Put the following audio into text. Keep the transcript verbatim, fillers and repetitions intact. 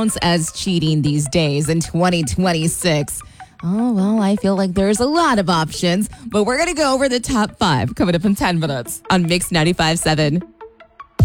counts as cheating these days in twenty twenty-six? Oh, well, I feel like there's a lot of options, but we're going to go over the top five coming up in ten minutes on Mix ninety-five point seven.